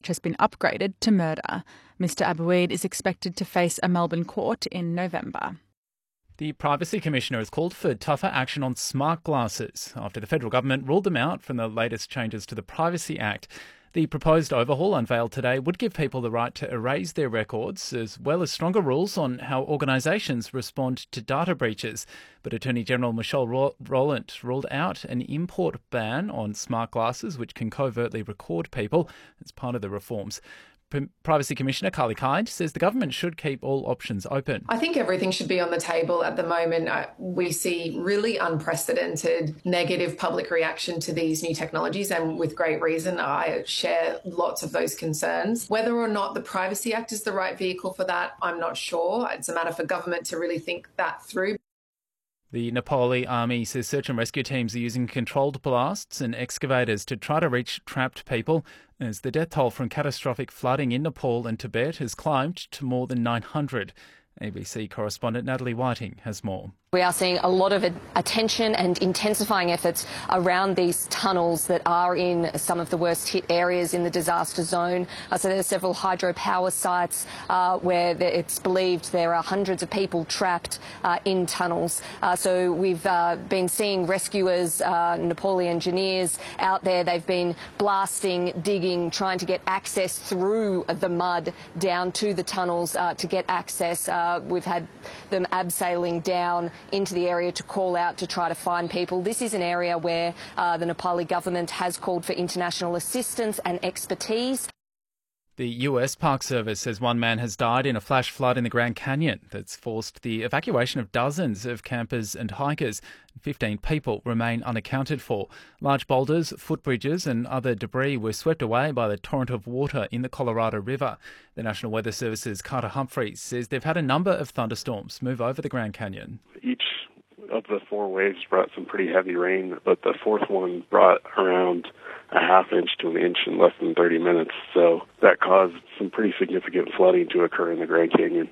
has been upgraded to murder. Mr Aboueid is expected to face a Melbourne court in November. The Privacy Commissioner has called for tougher action on smart glasses after the federal government ruled them out from the latest changes to the Privacy Act. The proposed overhaul unveiled today would give people the right to erase their records, as well as stronger rules on how organisations respond to data breaches. But Attorney General Michelle Rowland ruled out an import ban on smart glasses, which can covertly record people, as part of the reforms. Privacy Commissioner Carly Kyde says the government should keep all options open. I think everything should be on the table at the moment. We see really unprecedented negative public reaction to these new technologies, and with great reason. I share lots of those concerns. Whether or not the Privacy Act is the right vehicle for that, I'm not sure. It's a matter for government to really think that through. The Nepali army says search and rescue teams are using controlled blasts and excavators to try to reach trapped people, as the death toll from catastrophic flooding in Nepal and Tibet has climbed to more than 900. ABC correspondent Natalie Whiting has more. We are seeing a lot of attention and intensifying efforts around these tunnels that are in some of the worst hit areas in the disaster zone. So there are several hydropower sites where it's believed there are hundreds of people trapped in tunnels. So we've been seeing rescuers, Nepali engineers out there. They've been blasting, digging, trying to get access through the mud down to the tunnels to get access. We've had them abseiling down into the area to call out to try to find people. This is an area where the Nepali government has called for international assistance and expertise. The US Park Service says one man has died in a flash flood in the Grand Canyon that's forced the evacuation of dozens of campers and hikers. 15 people remain unaccounted for. Large boulders, footbridges and other debris were swept away by the torrent of water in the Colorado River. The National Weather Service's Carter Humphreys says they've had a number of thunderstorms move over the Grand Canyon. Each of the four waves brought some pretty heavy rain, but the fourth one brought around a half inch to an inch in less than 30 minutes. So that caused some pretty significant flooding to occur in the Grand Canyon.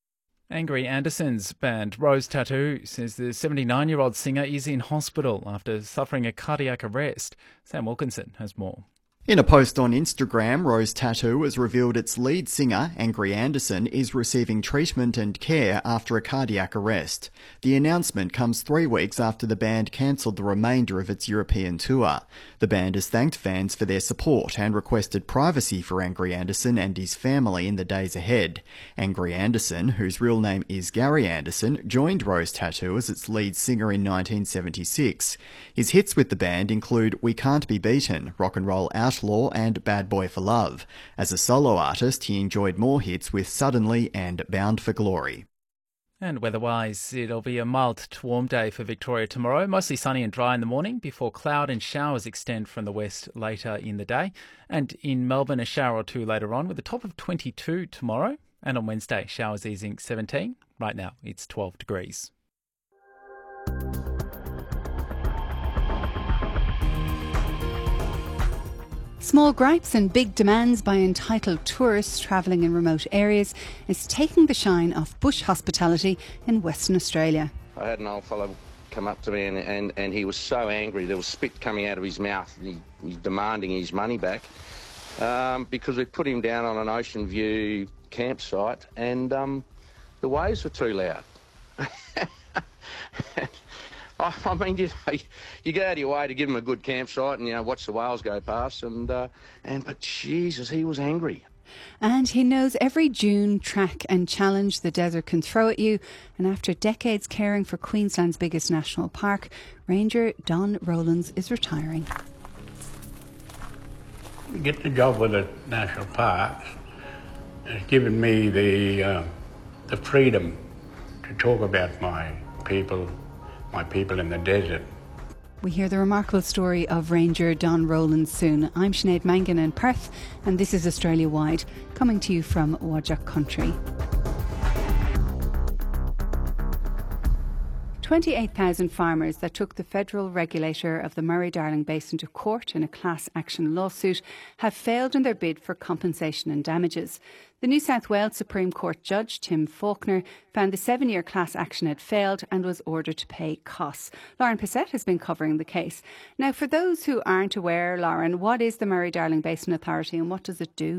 Angry Anderson's band Rose Tattoo says the 79-year-old singer is in hospital after suffering a cardiac arrest. Sam Wilkinson has more. In a post on Instagram, Rose Tattoo has revealed its lead singer, Angry Anderson, is receiving treatment and care after a cardiac arrest. The announcement comes 3 weeks after the band cancelled the remainder of its European tour. The band has thanked fans for their support and requested privacy for Angry Anderson and his family in the days ahead. Angry Anderson, whose real name is Gary Anderson, joined Rose Tattoo as its lead singer in 1976. His hits with the band include We Can't Be Beaten, Rock and Roll Outlaw and Bad Boy for Love. As a solo artist, he enjoyed more hits with Suddenly and Bound for Glory. And weather-wise, it'll be a mild to warm day for Victoria tomorrow. Mostly sunny and dry in the morning before cloud and showers extend from the west later in the day. And in Melbourne, a shower or two later on with a top of 22 tomorrow. And on Wednesday, showers easing 17. Right now, it's 12 degrees. Small gripes and big demands by entitled tourists travelling in remote areas is taking the shine off bush hospitality in Western Australia. I had an old fellow come up to me and he was so angry, there was spit coming out of his mouth, and he was demanding his money back because we put him down on an ocean view campsite and the waves were too loud. I mean, you go out of your way to give him a good campsite and, watch the whales go past but Jesus, he was angry. And he knows every dune, track and challenge the desert can throw at you. And after decades caring for Queensland's biggest national park, Ranger Don Rowlands is retiring. Get the job with the national park has given me the freedom to talk about my people in the desert. We hear the remarkable story of Ranger Don Rowlands soon. I'm Sinead Mangan in Perth, and this is Australia Wide, coming to you from Whadjuk Country. 28,000 farmers that took the federal regulator of the Murray-Darling Basin to court in a class action lawsuit have failed in their bid for compensation and damages. The New South Wales Supreme Court judge, Tim Faulkner, found the 7-year class action had failed and was ordered to pay costs. Lauren Passette has been covering the case. Now, for those who aren't aware, Lauren, what is the Murray-Darling Basin Authority and what does it do?